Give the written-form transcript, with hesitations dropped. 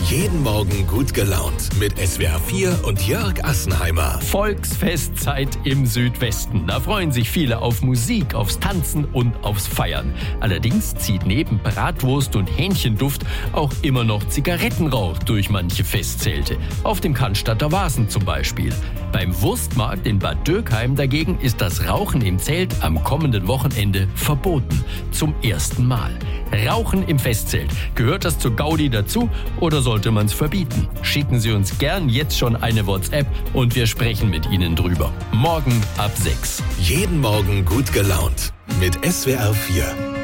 Jeden Morgen gut gelaunt mit SWR 4 und Jörg Assenheimer. Volksfestzeit im Südwesten. Da freuen sich viele auf Musik, aufs Tanzen und aufs Feiern. Allerdings zieht neben Bratwurst und Hähnchenduft auch immer noch Zigarettenrauch durch manche Festzelte. Auf dem Cannstatter Wasen zum Beispiel. Beim Wurstmarkt in Bad Dürkheim dagegen ist das Rauchen im Zelt am kommenden Wochenende verboten. Zum ersten Mal. Rauchen im Festzelt. Gehört das zur Gaudi dazu oder sollte man es verbieten? Schicken Sie uns gern jetzt schon eine WhatsApp und wir sprechen mit Ihnen drüber. Morgen ab 6. Jeden Morgen gut gelaunt mit SWR 4.